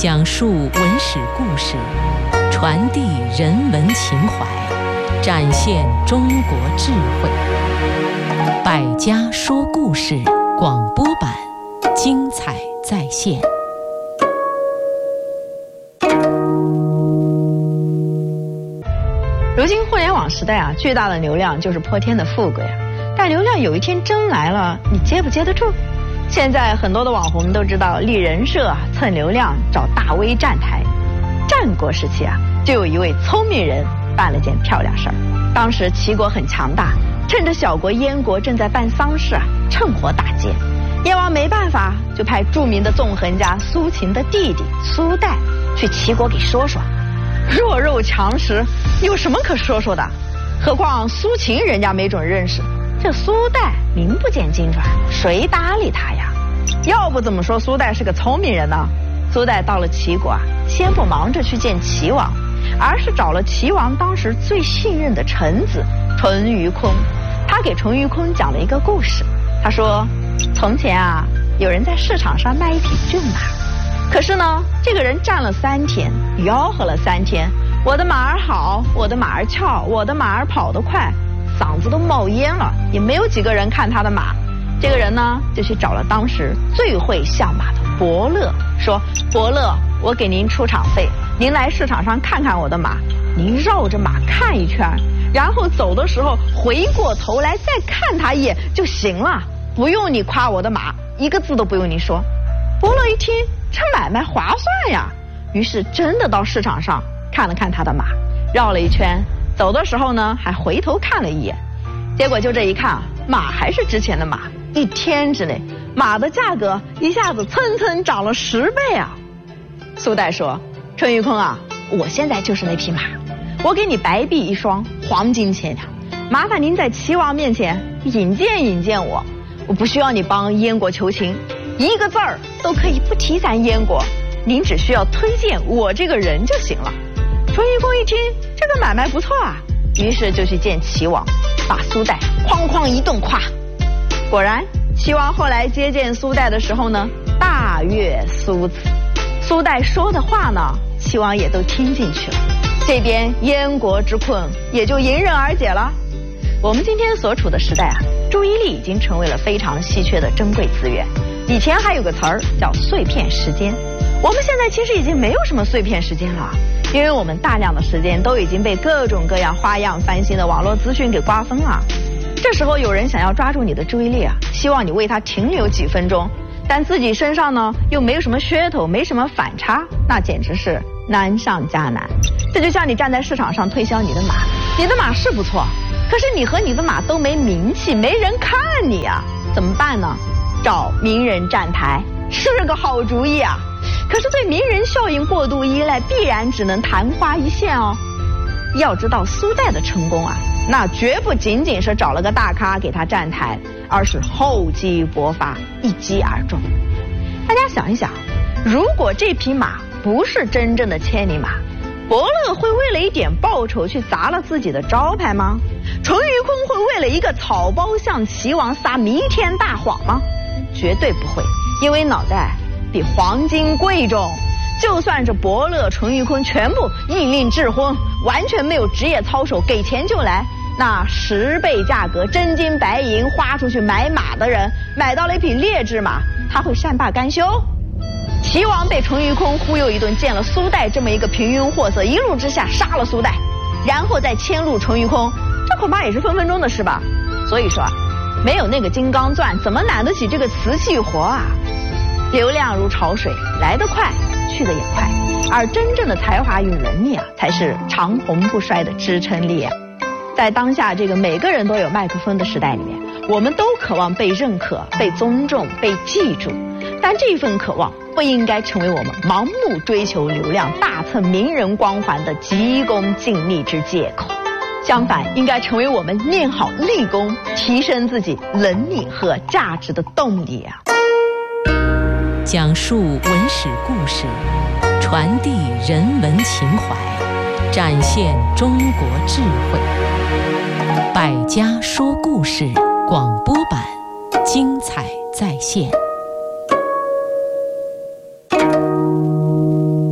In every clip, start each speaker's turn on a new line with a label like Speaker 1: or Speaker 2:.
Speaker 1: 讲述文史故事，传递人文情怀，展现中国智慧。百家说故事广播版，精彩再现。
Speaker 2: 如今互联网时代啊，巨大的流量就是泼天的富贵啊。但流量有一天真来了，你接不接得住？现在很多的网红都知道立人设、蹭流量、找大 V 站台。战国时期啊，就有一位聪明人办了件漂亮事儿。当时齐国很强大，趁着小国燕国正在办丧事啊，趁火打劫。燕王没办法，就派著名的纵横家苏秦的弟弟苏代去齐国给说说。弱肉强食，有什么可说说的？何况苏秦人家没准认识，这苏代名不见经传，谁搭理他呀？要不怎么说苏代是个聪明人呢？苏代到了齐国啊，先不忙着去见齐王，而是找了齐王当时最信任的臣子淳于髡。他给淳于髡讲了一个故事。他说，从前啊，有人在市场上卖一匹骏马，可是呢，这个人站了3天，吆喝了3天，我的马儿好，我的马儿俏，我的马儿跑得快，嗓子都冒烟了，也没有几个人看他的马。这个人呢，就去找了当时最会相马的伯乐，说，伯乐，我给您出场费，您来市场上看看我的马，您绕着马看一圈，然后走的时候回过头来再看他一眼就行了，不用你夸我的马，一个字都不用你说。伯乐一听，这买卖划算呀，于是真的到市场上看了看他的马，绕了一圈，走的时候呢还回头看了一眼。结果就这一看，马还是之前的马，1天之内马的价格一下子蹭涨了10倍啊。苏代说，淳于髡啊，我现在就是那匹马，我给你白璧1双，黄金1000两，麻烦您在齐王面前引荐我，我不需要你帮燕国求情，一个字儿都可以不提咱燕国，您只需要推荐我这个人就行了。淳于髡一听，这个买卖不错啊，于是就去见齐王，把苏代哐一顿夸。果然齐王后来接见苏代的时候呢，大悦苏辞，苏代说的话呢，齐王也都听进去了，这边燕国之困也就迎刃而解了。我们今天所处的时代啊，注意力已经成为了非常稀缺的珍贵资源。以前还有个词儿叫碎片时间，我们现在其实已经没有什么碎片时间了，因为我们大量的时间都已经被各种各样花样翻新的网络资讯给瓜分了。这时候有人想要抓住你的注意力啊，希望你为他停留几分钟，但自己身上呢又没有什么噱头，没什么反差，那简直是难上加难。这就像你站在市场上推销你的马，你的马是不错，可是你和你的马都没名气，没人看你啊，怎么办呢？找名人站台是个好主意啊，可是对名人效应过度依赖，必然只能昙花一现哦。要知道苏代的成功啊，那绝不仅仅是找了个大咖给他站台，而是厚积薄发，一击而中。大家想一想，如果这匹马不是真正的千里马，伯乐会为了一点报酬去砸了自己的招牌吗？淳于髡会为了一个草包向齐王撒弥天大谎吗？绝对不会，因为脑袋比黄金贵重。就算是伯乐、淳于髡全部一令智昏，完全没有职业操守，给钱就来，那10倍价格真金白银花出去买马的人，买到了一匹劣质马，他会善罢甘休？齐王被淳于髡忽悠一顿，见了苏代这么一个平庸货色，一怒之下杀了苏代，然后再迁怒淳于髡，这恐怕也是分分钟的事吧。所以说啊，没有那个金刚钻，怎么揽得起这个瓷器活啊？流量如潮水，来得快，去得也快，而真正的才华与能力啊，才是长红不衰的支撑力啊。在当下这个每个人都有麦克风的时代里面，我们都渴望被认可、被尊重、被记住，但这份渴望不应该成为我们盲目追求流量、大蹭名人光环的急功近利之借口。相反，应该成为我们念好立功、提升自己能力和价值的动力啊。
Speaker 1: 讲述文史故事，传递人文情怀，展现中国智慧。百家说故事广播版，精彩再现。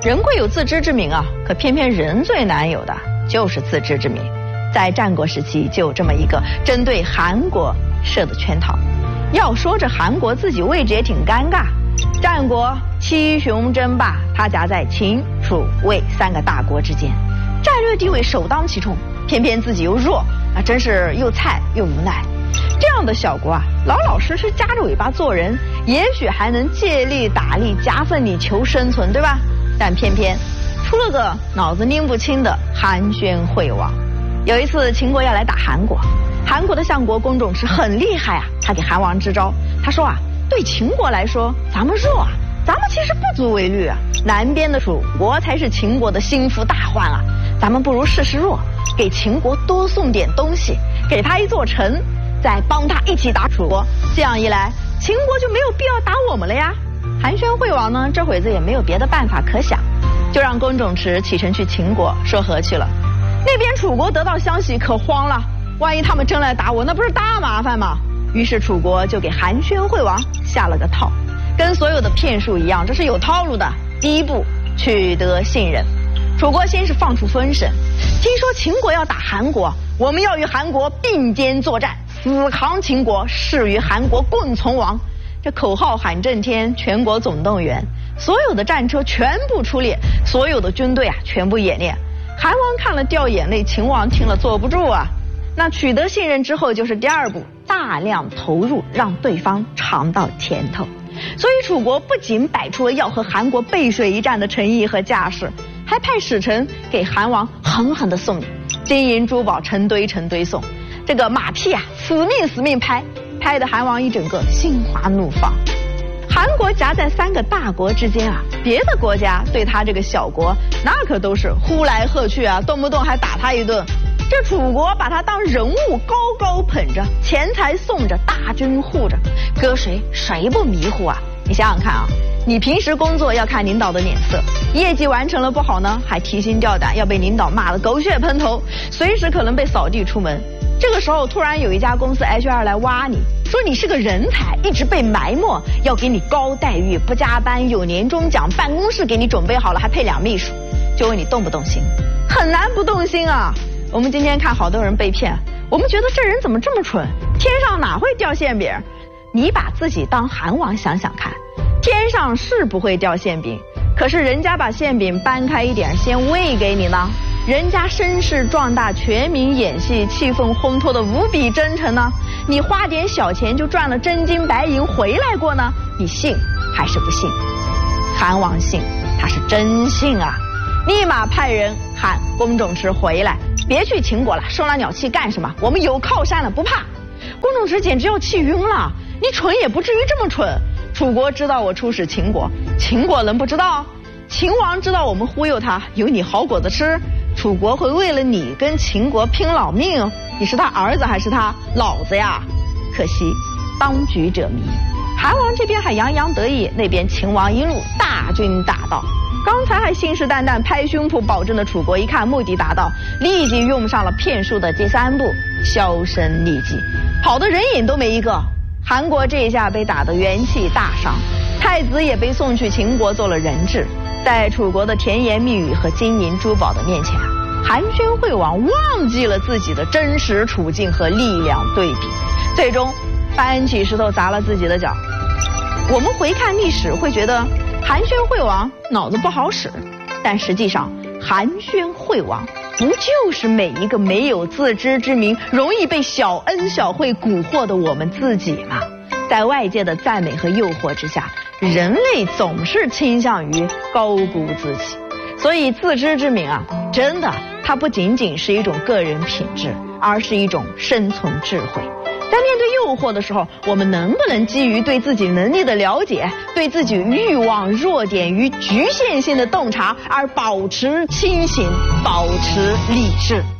Speaker 2: 人贵有自知之明啊，可偏偏人最难有的就是自知之明。在战国时期就有这么一个针对韩国设的圈套。要说这韩国自己位置也挺尴尬，战国七雄争霸，它夹在秦、楚、魏3个大国之间，战略地位首当其冲，偏偏自己又弱，那真是又菜又无奈。这样的小国啊，老老实实夹着尾巴做人，也许还能借力打力，夹缝里求生存，对吧？但偏偏出了个脑子拎不清的韩宣惠王。有一次秦国要来打韩国，韩国的相国公仲池很厉害啊，他给韩王支招，他说啊，对秦国来说咱们弱啊，咱们其实不足为虑啊，南边的楚国才是秦国的心腹大患啊，咱们不如试试弱，给秦国多送点东西，给他一座城，再帮他一起打楚国，这样一来秦国就没有必要打我们了呀。韩宣惠王呢，这会子也没有别的办法可想，就让公仲池启程去秦国说和去了。那边楚国得到消息可慌了，万一他们真来打我，那不是大麻烦吗？于是楚国就给韩宣惠王下了个套，跟所有的骗术一样，这是有套路的。第一步，取得信任。楚国先是放出风声，听说秦国要打韩国，我们要与韩国并肩作战，死扛秦国，誓与韩国共存亡。这口号喊震天，全国总动员，所有的战车全部出列，所有的军队啊全部演练。韩王看了掉眼泪，秦王听了坐不住啊。那取得信任之后就是第二步，大量投入，让对方尝到甜头。所以楚国不仅摆出了要和韩国背水一战的诚意和架势，还派使臣给韩王狠狠地送礼，金银珠宝成堆成堆送，这个马屁啊死命拍得韩王一整个心花怒放。韩国夹在3个大国之间啊，别的国家对他这个小国那可都是呼来喝去啊，动不动还打他一顿。这楚国把他当人物高高捧着，钱财送着，大军护着，搁谁不迷糊啊？你想想看啊，你平时工作要看领导的脸色，业绩完成了不好呢，还提心吊胆，要被领导骂得狗血喷头，随时可能被扫地出门。这个时候突然有一家公司 HR 来挖你，说你是个人才，一直被埋没，要给你高待遇，不加班，有年终奖，办公室给你准备好了，还配2秘书，就问你动不动心？很难不动心啊。我们今天看好多人被骗，我们觉得这人怎么这么蠢，天上哪会掉馅饼？你把自己当韩王想想看，天上是不会掉馅饼，可是人家把馅饼搬开一点先喂给你呢，人家声势壮大，全民演戏，气氛烘托的无比真诚呢，你花点小钱就赚了真金白银回来过呢，你信还是不信？韩王信，他是真信啊，立马派人喊公仲池回来，别去秦国了，生了鸟气干什么？我们有靠山了，不怕。公仲池简直要气晕了，你蠢也不至于这么蠢。楚国知道我出使秦国，秦国能不知道？秦王知道我们忽悠他，有你好果子吃，楚国会为了你跟秦国拼老命？你是他儿子还是他老子呀？可惜当局者迷，韩王这边还洋洋得意，那边秦王一路大军大到，刚才还信誓旦旦拍胸脯保证的楚国，一看目的达到，立即用上了骗术的第3步，销声匿迹，跑的人影都没一个。韩国这一下被打得元气大伤，太子也被送去秦国做了人质。在楚国的甜言蜜语和金银珠宝的面前啊，韩宣惠王忘记了自己的真实处境和力量对比，最终搬起石头砸了自己的脚。我们回看历史会觉得韩宣惠王脑子不好使，但实际上韩宣惠王不就是每一个没有自知之明，容易被小恩小惠蛊惑的我们自己吗？在外界的赞美和诱惑之下，人类总是倾向于高估自己。所以自知之明啊，真的它不仅仅是一种个人品质，而是一种生存智慧。在面对诱惑的时候，我们能不能基于对自己能力的了解，对自己欲望、弱点与局限性的洞察，而保持清醒，保持理智？